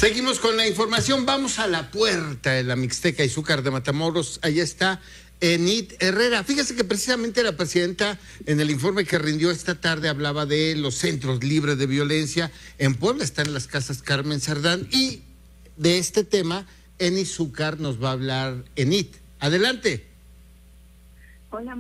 Seguimos con la información. Vamos a la puerta de la Mixteca Izúcar de Matamoros. Ahí está Enid Herrera. Fíjese que precisamente la presidenta, en el informe que rindió esta tarde, hablaba de los centros libres de violencia. En Puebla están las casas Carmen Cerdán, y de este tema en Izúcar nos va a hablar Enid. Adelante. Hola.